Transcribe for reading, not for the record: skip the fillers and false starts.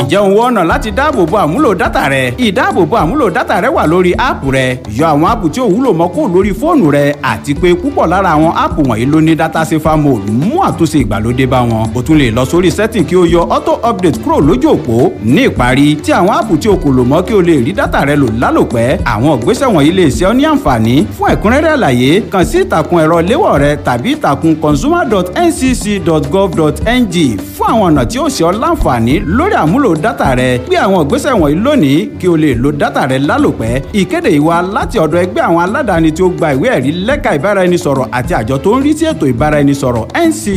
Ǹjẹ́ òun wọ́n ọ̀nà láti dáàbòbo àmúlò dátà rẹ? Ìdáàbòbo àmúlò dátà rẹ wà lórí áàpù rẹ. Yọ àwọn áàpù tí ò wúlò mọ́ kúrò lórí fóònù rẹ àti pé púpọ̀ lára àwọn áàpù wọ̀nyí ló ní data safer mode mú àtúnṣe ìgbàlódé bá wọn. O tún lè lọ sórí setting kí o yọ auto update kúrò lójú òpó. Ní ìparí, tí àwọn áàpù tí o kò lò mọ́ kí o lè rí dátà rẹ lò lálòpẹ́. Àwọn ìgbésẹ̀ wọ̀nyí lè ṣe ọ́ ní àǹfààní. Fún ẹ̀kúnrẹ́rẹ́ àlàyé, kàn sí ìtàkùn ẹ̀rọ léwọ̀ rẹ tàbí ìtàkùn consumer.ncc.gov.ng fún àwọn ọ̀nà tí ó ṣe ọ́ láǹfààní lórí àmúlò dátà rẹ. Gbé àwọn ìgbésẹ̀ wọ̀nyí lónìí kí o lè lo dátà rẹ lálòpẹ́. Ìkéde yìí wá láti ọ̀dọ̀ ẹgbẹ́ àwọn aládàáni tí ó gba ìwé ẹ̀rí lẹ́ka ìbáraẹnisọ̀rọ̀ àti àjọ tó ń rí sí ètò ìbáraẹnisọ̀rọ̀ NCC.